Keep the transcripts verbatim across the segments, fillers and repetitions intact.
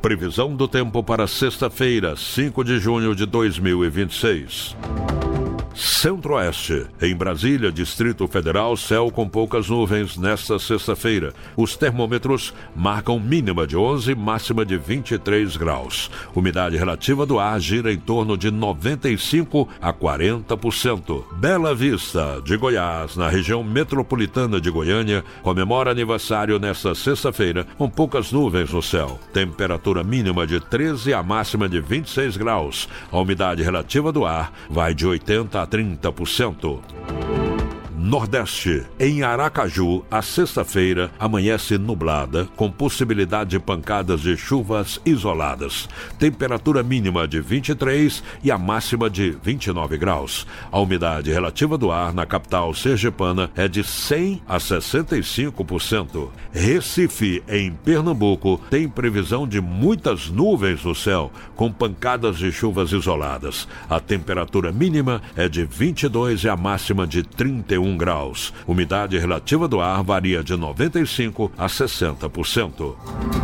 Previsão do tempo para sexta-feira, cinco de junho de dois mil e vinte e seis. Centro-Oeste. Em Brasília, Distrito Federal, céu com poucas nuvens nesta sexta-feira. Os termômetros marcam mínima de onze, máxima de vinte e três graus. Umidade relativa do ar gira em torno de noventa e cinco a quarenta por cento. Bela Vista, de Goiás, na região metropolitana de Goiânia, comemora aniversário nesta sexta-feira, com poucas nuvens no céu. Temperatura mínima de treze a máxima de vinte e seis graus. A umidade relativa do ar vai de oitenta a trinta por cento. Nordeste. Em Aracaju, a sexta-feira amanhece nublada, com possibilidade de pancadas de chuvas isoladas. Temperatura mínima de vinte e três e a máxima de vinte e nove graus. A umidade relativa do ar na capital sergipana é de cem a sessenta e cinco por cento. Recife, em Pernambuco, tem previsão de muitas nuvens no céu, com pancadas de chuvas isoladas. A temperatura mínima é de vinte e dois e a máxima de trinta e um graus. Umidade relativa do ar varia de noventa e cinco a sessenta por cento.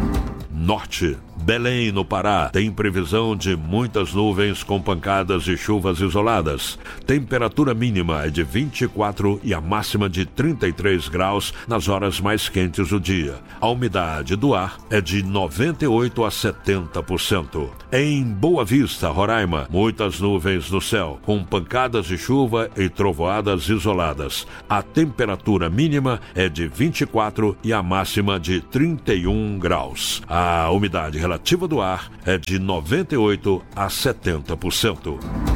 Norte. Belém, no Pará, tem previsão de muitas nuvens com pancadas de chuvas isoladas. Temperatura mínima é de vinte e quatro e a máxima de trinta e três graus nas horas mais quentes do dia. A umidade do ar é de noventa e oito a setenta por cento. Em Boa Vista, Roraima, muitas nuvens no céu, com pancadas de chuva e trovoadas isoladas. A temperatura mínima é de vinte e quatro e a máxima de trinta e um graus. A umidade relativa relativa do ar é de noventa e oito a setenta por cento.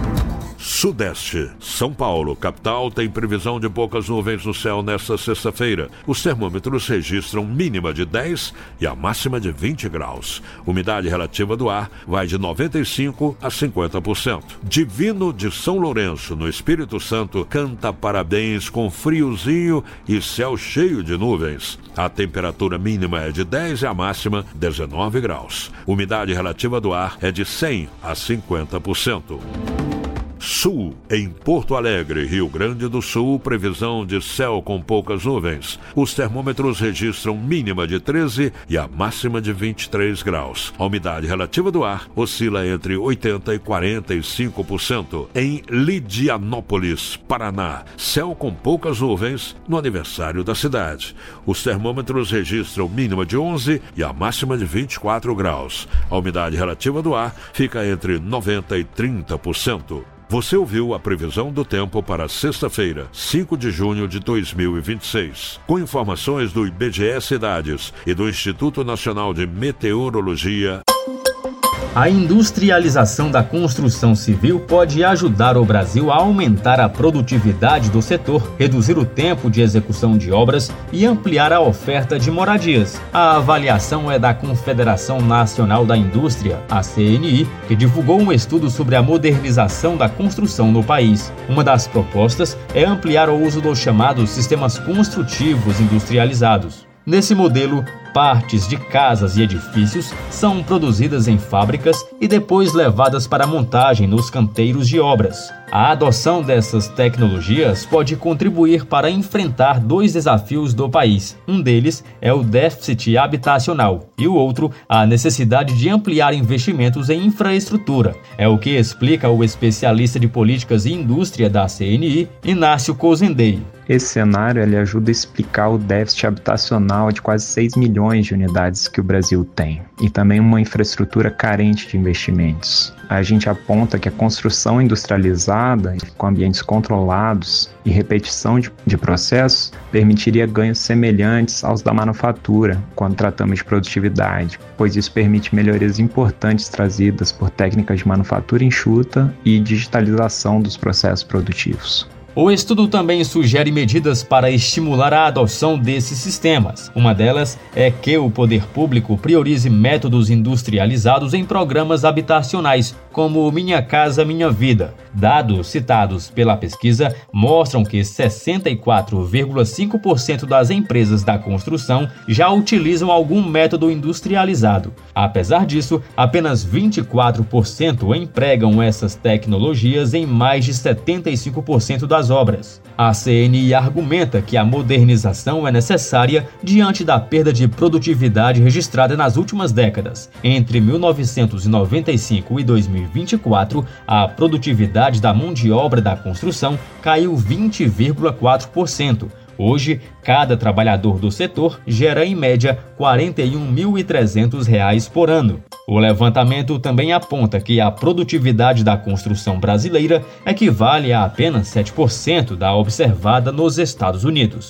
Sudeste. São Paulo, capital, tem previsão de poucas nuvens no céu nesta sexta-feira. Os termômetros registram mínima de dez e a máxima de vinte graus. Umidade relativa do ar vai de noventa e cinco a cinquenta por cento. Divino de São Lourenço, no Espírito Santo, canta parabéns com friozinho e céu cheio de nuvens. A temperatura mínima é de dez e a máxima dezenove graus. Umidade relativa do ar é de cem a cinquenta por cento. Sul. Em Porto Alegre, Rio Grande do Sul, previsão de céu com poucas nuvens. Os termômetros registram mínima de treze e a máxima de vinte e três graus. A umidade relativa do ar oscila entre oitenta e quarenta e cinco por cento. Em Lidianópolis, Paraná, céu com poucas nuvens no aniversário da cidade. Os termômetros registram mínima de onze e a máxima de vinte e quatro graus. A umidade relativa do ar fica entre noventa e trinta por cento. Você ouviu a previsão do tempo para sexta-feira, cinco de junho de dois mil e vinte e seis. Com informações do I B G E Cidades e do Instituto Nacional de Meteorologia. A industrialização da construção civil pode ajudar o Brasil a aumentar a produtividade do setor, reduzir o tempo de execução de obras e ampliar a oferta de moradias. A avaliação é da Confederação Nacional da Indústria, a C N I, que divulgou um estudo sobre a modernização da construção no país. Uma das propostas é ampliar o uso dos chamados sistemas construtivos industrializados. Nesse modelo, partes de casas e edifícios são produzidas em fábricas e depois levadas para montagem nos canteiros de obras. A adoção dessas tecnologias pode contribuir para enfrentar dois desafios do país. Um deles é o déficit habitacional e o outro, a necessidade de ampliar investimentos em infraestrutura. É o que explica o especialista de políticas e indústria da C N I, Inácio Cozendei. Esse cenário ele ajuda a explicar o déficit habitacional de quase seis milhões de unidades que o Brasil tem e também uma infraestrutura carente de investimentos. A gente aponta que a construção industrializada, com ambientes controlados e repetição de, de processos, permitiria ganhos semelhantes aos da manufatura, quando tratamos de produtividade, pois isso permite melhorias importantes trazidas por técnicas de manufatura enxuta e digitalização dos processos produtivos. O estudo também sugere medidas para estimular a adoção desses sistemas. Uma delas é que o poder público priorize métodos industrializados em programas habitacionais, como Minha Casa Minha Vida. Dados citados pela pesquisa mostram que sessenta e quatro vírgula cinco por cento das empresas da construção já utilizam algum método industrializado. Apesar disso, apenas vinte e quatro por cento empregam essas tecnologias em mais de setenta e cinco por cento das das obras. A C N I argumenta que a modernização é necessária diante da perda de produtividade registrada nas últimas décadas. Entre mil novecentos e noventa e cinco e dois mil e vinte e quatro, a produtividade da mão de obra da construção caiu vinte vírgula quatro por cento. Hoje, cada trabalhador do setor gera, em média, quarenta e um mil e trezentos reais por ano. O levantamento também aponta que a produtividade da construção brasileira equivale a apenas sete por cento da observada nos Estados Unidos.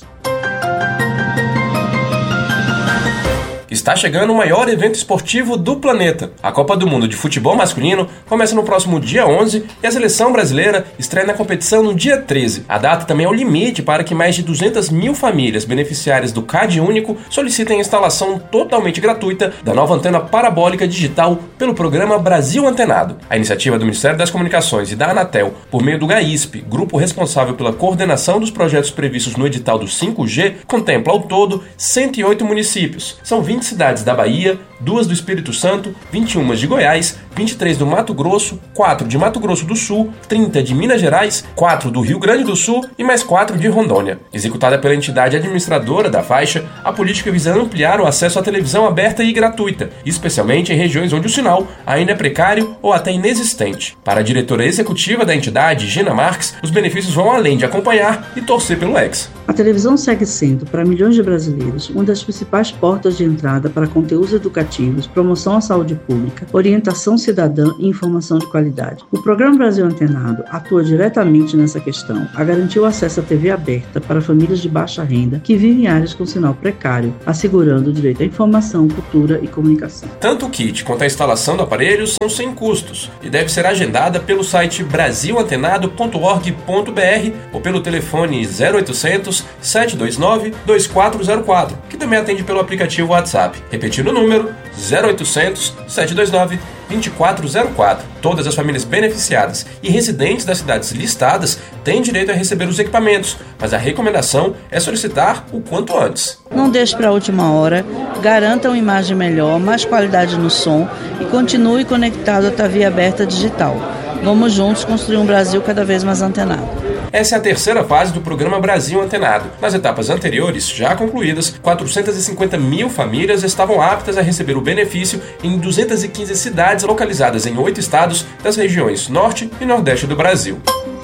Está chegando o maior evento esportivo do planeta. A Copa do Mundo de Futebol Masculino começa no próximo dia onze e a seleção brasileira estreia na competição no dia treze. A data também é o limite para que mais de duzentas mil famílias beneficiárias do C A D Único solicitem a instalação totalmente gratuita da nova antena parabólica digital pelo programa Brasil Antenado. A iniciativa do Ministério das Comunicações e da Anatel, por meio do GAISP, grupo responsável pela coordenação dos projetos previstos no edital do cinco G, contempla ao todo cento e oito municípios. São vinte cidades da Bahia, duas do Espírito Santo, vinte e uma de Goiás, vinte e três do Mato Grosso, quatro de Mato Grosso do Sul, trinta de Minas Gerais, quatro do Rio Grande do Sul e mais quatro de Rondônia. Executada pela entidade administradora da faixa, a política visa ampliar o acesso à televisão aberta e gratuita, especialmente em regiões onde o sinal ainda é precário ou até inexistente. Para a diretora executiva da entidade, Gina Marques, os benefícios vão além de acompanhar e torcer pelo Hexa. A televisão segue sendo, para milhões de brasileiros, uma das principais portas de entrada para conteúdos educativos, promoção à saúde pública, orientação cidadã e informação de qualidade. O Programa Brasil Antenado atua diretamente nessa questão, a garantir o acesso à T V aberta para famílias de baixa renda que vivem em áreas com sinal precário, assegurando o direito à informação, cultura e comunicação. Tanto o kit quanto a instalação do aparelho são sem custos e deve ser agendada pelo site brasil antenado ponto org ponto br ou pelo telefone zero oitocentos, sete dois nove, dois quatro zero quatro, que também atende pelo aplicativo WhatsApp. Repetindo o número, zero oitocentos, sete dois nove, dois quatro zero quatro. Todas as famílias beneficiadas e residentes das cidades listadas têm direito a receber os equipamentos, mas a recomendação é solicitar o quanto antes. Não deixe para a última hora, garanta uma imagem melhor, mais qualidade no som e continue conectado à T V aberta digital. Vamos juntos construir um Brasil cada vez mais antenado. Essa é a terceira fase do programa Brasil Antenado. Nas etapas anteriores, já concluídas, quatrocentas e cinquenta mil famílias estavam aptas a receber o benefício em duzentas e quinze cidades localizadas em oito estados das regiões Norte e Nordeste do Brasil.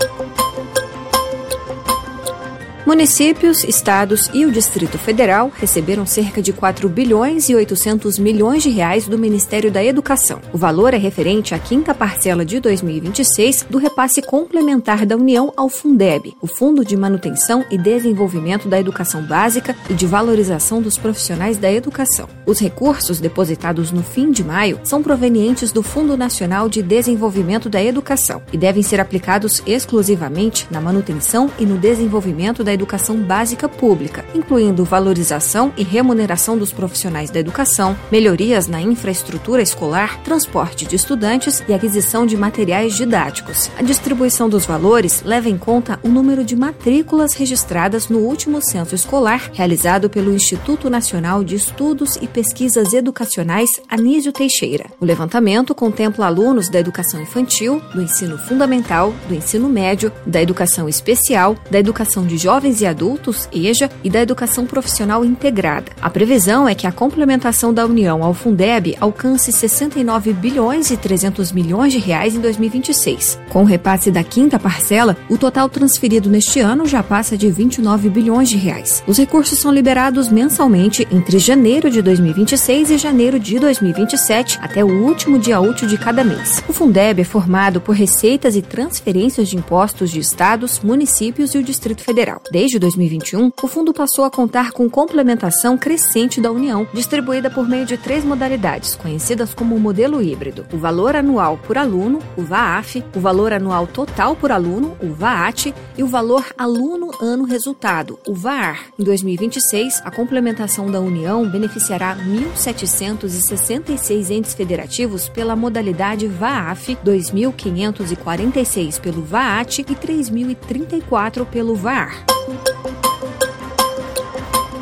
Municípios, estados e o Distrito Federal receberam cerca de quatro bilhões e oitocentos milhões de reais do Ministério da Educação. O valor é referente à quinta parcela de dois mil e vinte e seis do repasse complementar da União ao Fundeb, o Fundo de Manutenção e Desenvolvimento da Educação Básica e de Valorização dos Profissionais da Educação. Os recursos depositados no fim de maio são provenientes do Fundo Nacional de Desenvolvimento da Educação e devem ser aplicados exclusivamente na manutenção e no desenvolvimento da educação básica pública, incluindo valorização e remuneração dos profissionais da educação, melhorias na infraestrutura escolar, transporte de estudantes e aquisição de materiais didáticos. A distribuição dos valores leva em conta o número de matrículas registradas no último censo escolar, realizado pelo Instituto Nacional de Estudos e Pesquisas Educacionais Anísio Teixeira. O levantamento contempla alunos da educação infantil, do ensino fundamental, do ensino médio, da educação especial, da educação de jovens e adultos, EJA, e da educação profissional integrada. A previsão é que a complementação da União ao Fundeb alcance sessenta e nove bilhões e trezentos milhões de reais em dois mil e vinte e seis. Com o repasse da quinta parcela, o total transferido neste ano já passa de vinte e nove bilhões de reais. Os recursos são liberados mensalmente entre janeiro de dois mil e vinte e seis e janeiro de dois mil e vinte e sete, até o último dia útil de cada mês. O Fundeb é formado por receitas e transferências de impostos de estados, municípios e o Distrito Federal. Desde dois mil e vinte e um, o fundo passou a contar com complementação crescente da União, distribuída por meio de três modalidades, conhecidas como o modelo híbrido: o valor anual por aluno, o VAAF, o valor anual total por aluno, o VAAT, e o valor aluno-ano resultado, o VAAR. Em dois mil e vinte e seis, a complementação da União beneficiará mil setecentos e sessenta e seis entes federativos pela modalidade VAAF, dois mil quinhentos e quarenta e seis pelo VAAT e três mil e trinta e quatro pelo VAAR.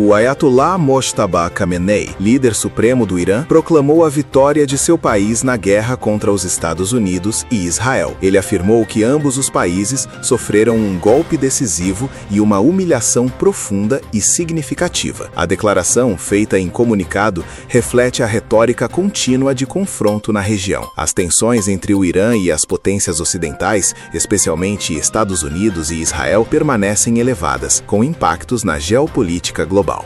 O Ayatollah Mojtaba Khamenei, líder supremo do Irã, proclamou a vitória de seu país na guerra contra os Estados Unidos e Israel. Ele afirmou que ambos os países sofreram um golpe decisivo e uma humilhação profunda e significativa. A declaração, feita em comunicado, reflete a retórica contínua de confronto na região. As tensões entre o Irã e as potências ocidentais, especialmente Estados Unidos e Israel, permanecem elevadas, com impactos na geopolítica global.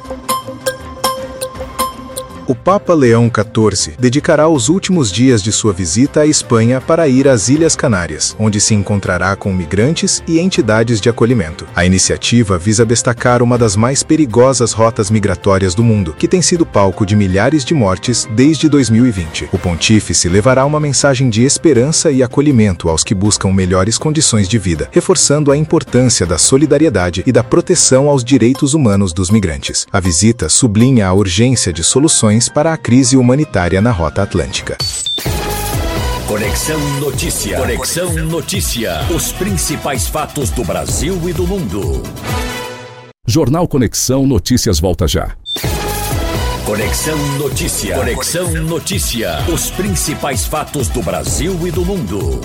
O Papa Leão quatorze dedicará os últimos dias de sua visita à Espanha para ir às Ilhas Canárias, onde se encontrará com migrantes e entidades de acolhimento. A iniciativa visa destacar uma das mais perigosas rotas migratórias do mundo, que tem sido palco de milhares de mortes desde dois mil e vinte. O pontífice levará uma mensagem de esperança e acolhimento aos que buscam melhores condições de vida, reforçando a importância da solidariedade e da proteção aos direitos humanos dos migrantes. A visita sublinha a urgência de soluções para a crise humanitária na Rota Atlântica. Conexão Notícia. Conexão Notícia. Os principais fatos do Brasil e do mundo. Jornal Conexão Notícias volta já. Conexão Notícia. Conexão Notícia. Os principais fatos do Brasil e do mundo.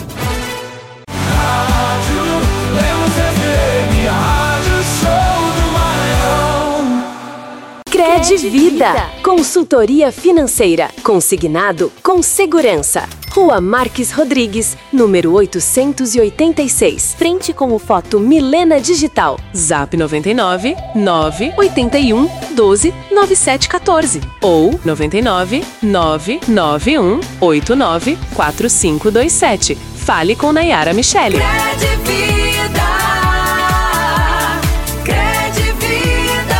Rádio Lemos F M, a rádio show do Maranhão. Cred Vida. Consultoria financeira. Consignado com segurança. Rua Marques Rodrigues, número oitocentos e oitenta e seis. Frente com o Foto Milena Digital. Zap noventa e nove, nove oito um, doze, nove sete um quatro. Ou noventa e nove, nove nove um, oito nove, quatro cinco dois sete. Fale com Nayara Michele. Cred Vida. Cred Vida.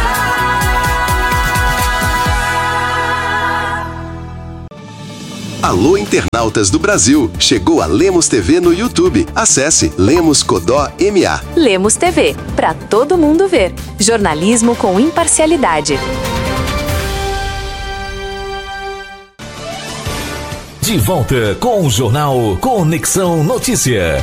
Alô, internautas do Brasil! Chegou a Lemos T V no YouTube. Acesse Lemos Codó M A. Lemos T V, para todo mundo ver. Jornalismo com imparcialidade. De volta com o Jornal Conexão Notícia.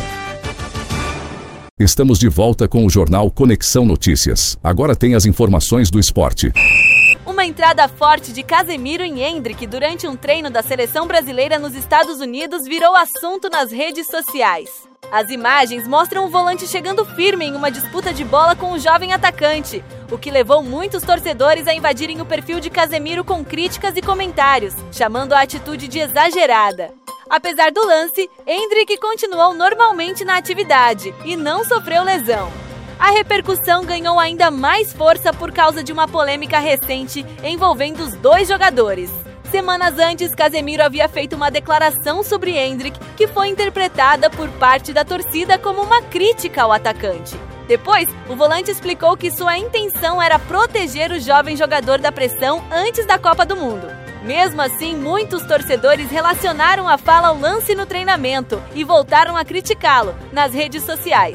Estamos de volta com o Jornal Conexão Notícias. Agora tem as informações do esporte. Uma entrada forte de Casemiro em Endrick durante um treino da seleção brasileira nos Estados Unidos virou assunto nas redes sociais. As imagens mostram o volante chegando firme em uma disputa de bola com o jovem atacante, o que levou muitos torcedores a invadirem o perfil de Casemiro com críticas e comentários, chamando a atitude de exagerada. Apesar do lance, Endrick continuou normalmente na atividade e não sofreu lesão. A repercussão ganhou ainda mais força por causa de uma polêmica recente envolvendo os dois jogadores. Semanas antes, Casemiro havia feito uma declaração sobre Endrick que foi interpretada por parte da torcida como uma crítica ao atacante. Depois, o volante explicou que sua intenção era proteger o jovem jogador da pressão antes da Copa do Mundo. Mesmo assim, muitos torcedores relacionaram a fala ao lance no treinamento e voltaram a criticá-lo nas redes sociais.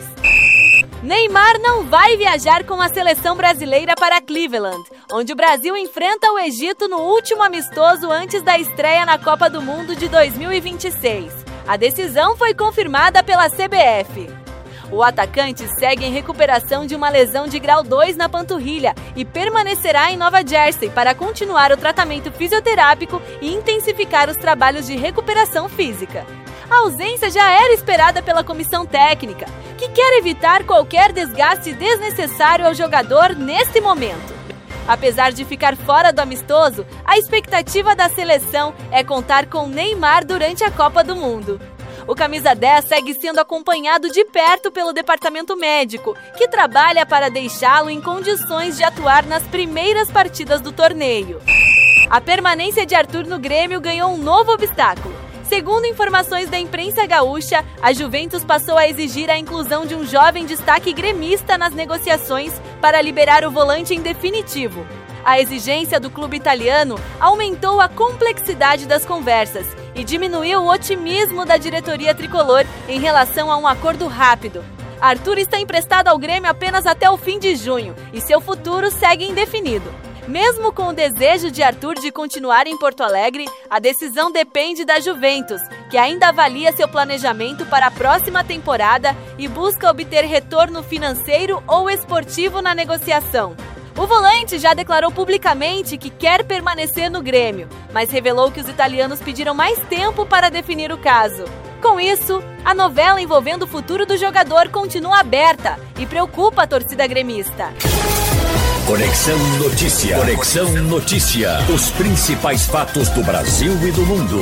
Neymar não vai viajar com a seleção brasileira para Cleveland, onde o Brasil enfrenta o Egito no último amistoso antes da estreia na Copa do Mundo de dois mil e vinte e seis. A decisão foi confirmada pela C B F. O atacante segue em recuperação de uma lesão de grau dois na panturrilha e permanecerá em Nova Jersey para continuar o tratamento fisioterápico e intensificar os trabalhos de recuperação física. A ausência já era esperada pela comissão técnica, que quer evitar qualquer desgaste desnecessário ao jogador neste momento. Apesar de ficar fora do amistoso, a expectativa da seleção é contar com Neymar durante a Copa do Mundo. O camisa dez segue sendo acompanhado de perto pelo departamento médico, que trabalha para deixá-lo em condições de atuar nas primeiras partidas do torneio. A permanência de Arthur no Grêmio ganhou um novo obstáculo. Segundo informações da imprensa gaúcha, a Juventus passou a exigir a inclusão de um jovem destaque gremista nas negociações para liberar o volante em definitivo. A exigência do clube italiano aumentou a complexidade das conversas e diminuiu o otimismo da diretoria tricolor em relação a um acordo rápido. Arthur está emprestado ao Grêmio apenas até o fim de junho e seu futuro segue indefinido. Mesmo com o desejo de Arthur de continuar em Porto Alegre, a decisão depende da Juventus, que ainda avalia seu planejamento para a próxima temporada e busca obter retorno financeiro ou esportivo na negociação. O volante já declarou publicamente que quer permanecer no Grêmio, mas revelou que os italianos pediram mais tempo para definir o caso. Com isso, a novela envolvendo o futuro do jogador continua aberta e preocupa a torcida gremista. Conexão Notícia. Conexão Notícia. Os principais fatos do Brasil e do mundo.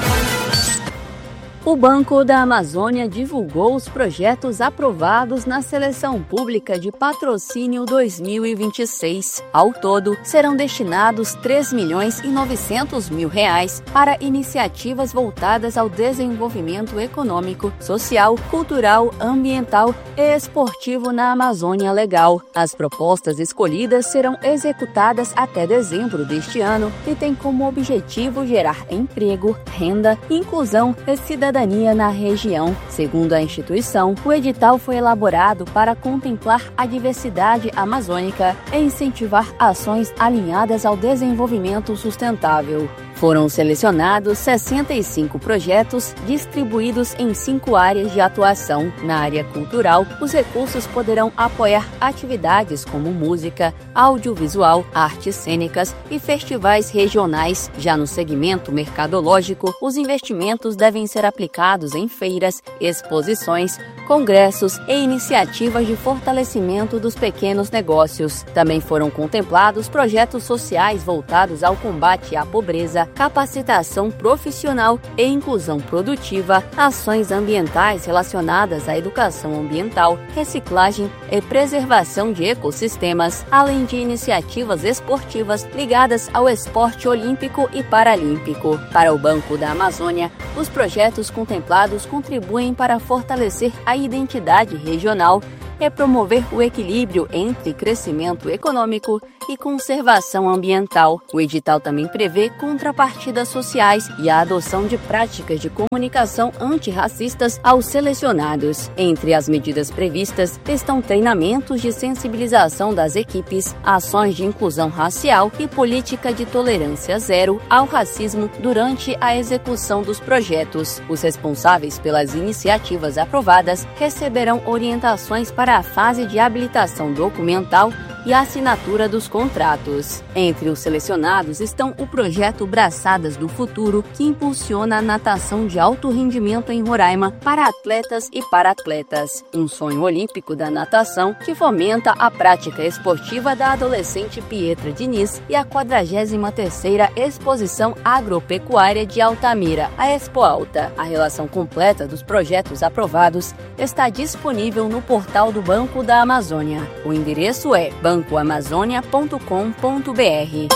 O Banco da Amazônia divulgou os projetos aprovados na Seleção Pública de Patrocínio dois mil e vinte e seis. Ao todo, serão destinados três milhões e novecentos mil reais para iniciativas voltadas ao desenvolvimento econômico, social, cultural, ambiental e esportivo na Amazônia Legal. As propostas escolhidas serão executadas até dezembro deste ano e têm como objetivo gerar emprego, renda, inclusão e cidadania na região. Segundo a instituição, o edital foi elaborado para contemplar a diversidade amazônica e incentivar ações alinhadas ao desenvolvimento sustentável. Foram selecionados sessenta e cinco projetos distribuídos em cinco áreas de atuação. Na área cultural, os recursos poderão apoiar atividades como música, audiovisual, artes cênicas e festivais regionais. Já no segmento mercadológico, os investimentos devem ser aplicados em feiras, exposições, congressos e iniciativas de fortalecimento dos pequenos negócios. Também foram contemplados projetos sociais voltados ao combate à pobreza, capacitação profissional e inclusão produtiva, ações ambientais relacionadas à educação ambiental, reciclagem e preservação de ecossistemas, além de iniciativas esportivas ligadas ao esporte olímpico e paralímpico. Para o Banco da Amazônia, os projetos contemplados contribuem para fortalecer a identidade regional e promover o equilíbrio entre crescimento econômico e conservação ambiental. O edital também prevê contrapartidas sociais e a adoção de práticas de comunicação antirracistas aos selecionados. Entre as medidas previstas estão treinamentos de sensibilização das equipes, ações de inclusão racial e política de tolerância zero ao racismo durante a execução dos projetos. Os responsáveis pelas iniciativas aprovadas receberão orientações para para a fase de habilitação documental e a assinatura dos contratos. Entre os selecionados estão o projeto Braçadas do Futuro, que impulsiona a natação de alto rendimento em Roraima para atletas e para-atletas. Um sonho olímpico da natação que fomenta a prática esportiva da adolescente Pietra Diniz e a quadragésima terceira Exposição Agropecuária de Altamira, a Expo Alta. A relação completa dos projetos aprovados está disponível no portal do Banco da Amazônia. O endereço é banco amazônia ponto com ponto b r.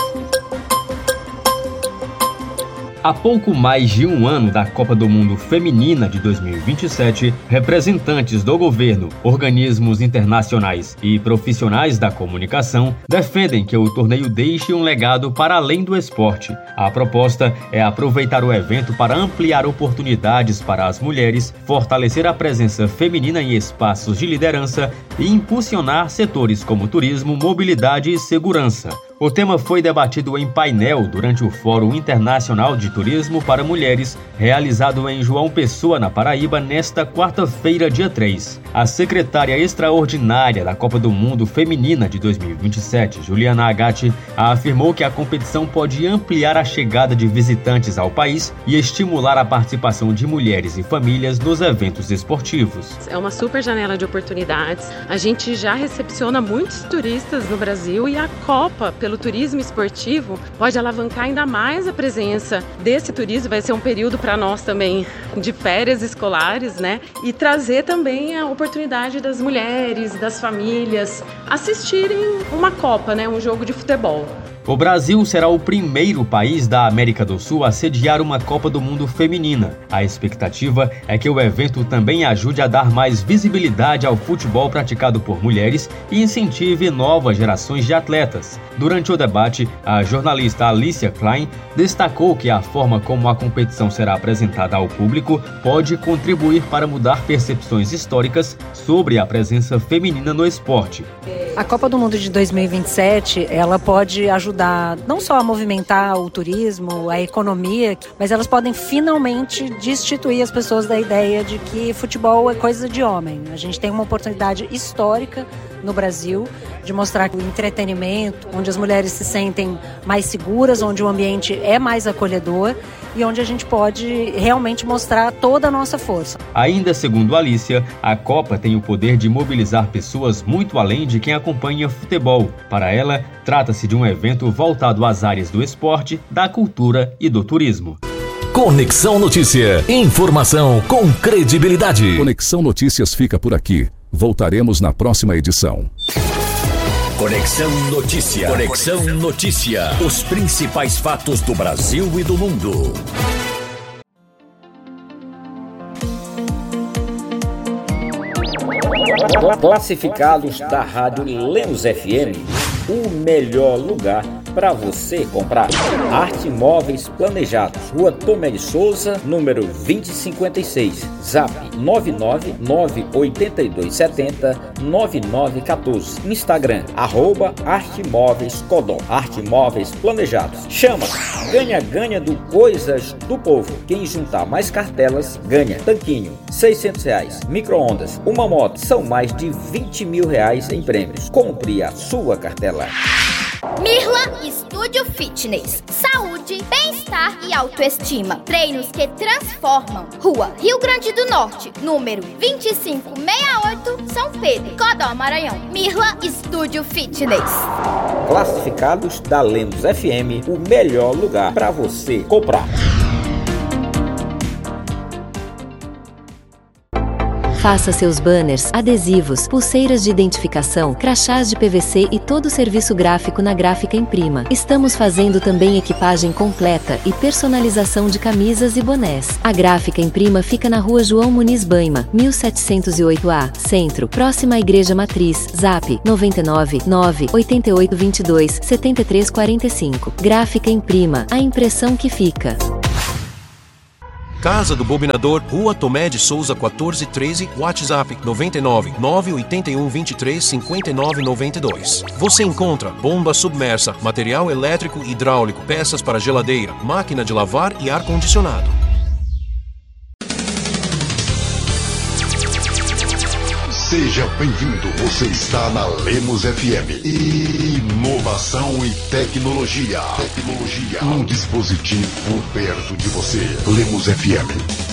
Há pouco mais de um ano da Copa do Mundo Feminina de dois mil e vinte e sete, representantes do governo, organismos internacionais e profissionais da comunicação defendem que o torneio deixe um legado para além do esporte. A proposta é aproveitar o evento para ampliar oportunidades para as mulheres, fortalecer a presença feminina em espaços de liderança e impulsionar setores como turismo, mobilidade e segurança. O tema foi debatido em painel durante o Fórum Internacional de Turismo para Mulheres, realizado em João Pessoa, na Paraíba, nesta quarta-feira, dia três. A secretária extraordinária da Copa do Mundo Feminina de dois mil e vinte e sete, Juliana Agatti, afirmou que a competição pode ampliar a chegada de visitantes ao país e estimular a participação de mulheres e famílias nos eventos esportivos. É uma super janela de oportunidades. A gente já recepciona muitos turistas no Brasil e a Copa, pelo turismo esportivo, pode alavancar ainda mais a presença desse turismo. Vai ser um período para nós também de férias escolares, né? E trazer também a oportunidade das mulheres, das famílias assistirem uma Copa, né? Um jogo de futebol. O Brasil será o primeiro país da América do Sul a sediar uma Copa do Mundo feminina. A expectativa é que o evento também ajude a dar mais visibilidade ao futebol praticado por mulheres e incentive novas gerações de atletas. Durante o debate, a jornalista Alicia Klein destacou que a forma como a competição será apresentada ao público pode contribuir para mudar percepções históricas sobre a presença feminina no esporte. A Copa do Mundo de dois mil e vinte e sete, ela pode ajudar não só a movimentar o turismo, a economia, mas elas podem finalmente destituir as pessoas da ideia de que futebol é coisa de homem. A gente tem uma oportunidade histórica no Brasil de mostrar o entretenimento, onde as mulheres se sentem mais seguras, onde o ambiente é mais acolhedor e onde a gente pode realmente mostrar toda a nossa força. Ainda segundo Alicia, a Copa tem o poder de mobilizar pessoas muito além de quem acompanha futebol. Para ela, trata-se de um evento voltado às áreas do esporte, da cultura e do turismo. Conexão Notícia. Informação com credibilidade. Conexão Notícias fica por aqui. Voltaremos na próxima edição. Conexão Notícia. Conexão Notícia. Os principais fatos do Brasil e do mundo. Classificados da Rádio Lemos F M, o melhor lugar para você comprar. Arte Móveis Planejados, Rua Tomé de Souza, número vinte e cinquenta e seis, Zap nove nove nove oito dois sete zero nove nove um quatro, Instagram, arroba Arte Móveis Codó. Arte Móveis Planejados. Chama! Ganha, ganha do Coisas do Povo. Quem juntar mais cartelas, ganha. Tanquinho, seiscentos reais. Micro-ondas, uma moto, são mais de vinte mil reais em prêmios. Compre a sua cartela. Mirla Estúdio Fitness. Saúde, bem-estar e autoestima. Treinos que transformam. Rua Rio Grande do Norte, número vinte e cinco sessenta e oito, São Pedro, Codó, Maranhão. Mirla Estúdio Fitness. Classificados da Lemos F M, o melhor lugar para você comprar. Faça seus banners, adesivos, pulseiras de identificação, crachás de P V C e todo o serviço gráfico na Gráfica Imprima. Estamos fazendo também equipagem completa e personalização de camisas e bonés. A Gráfica Imprima fica na Rua João Muniz Baima, mil setecentos e oito A, Centro, próxima à Igreja Matriz. Zap nove nove nove oito oito dois dois sete três quatro cinco. Gráfica Imprima, a impressão que fica. Casa do Bobinador, Rua Tomé de Souza quatorze treze, WhatsApp nove nove nove oito um dois três cinco nove nove dois. Você encontra bomba submersa, material elétrico e hidráulico, peças para geladeira, máquina de lavar e ar-condicionado. Seja bem-vindo, você está na Lemos F M. Inovação e tecnologia. Tecnologia. Um dispositivo perto de você. Lemos F M.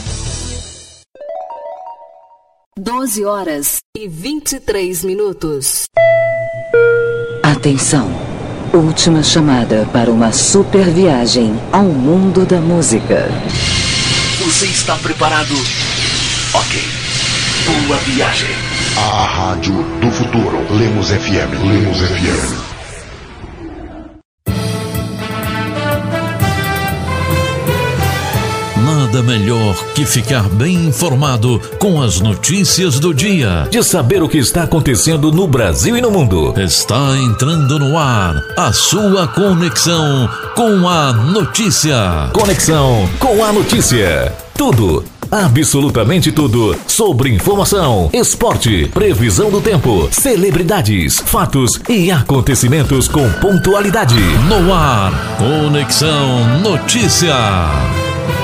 doze horas e vinte e três minutos. Atenção. Última chamada para uma super viagem ao mundo da música. Você está preparado? Ok. Boa viagem. A rádio do futuro. Lemos F M. Lemos F M. Nada melhor que ficar bem informado com as notícias do dia. De saber o que está acontecendo no Brasil e no mundo. Está entrando no ar a sua conexão com a notícia. Conexão com a notícia. Tudo. Absolutamente tudo sobre informação, esporte, previsão do tempo, celebridades, fatos e acontecimentos com pontualidade. No ar, Conexão Notícia.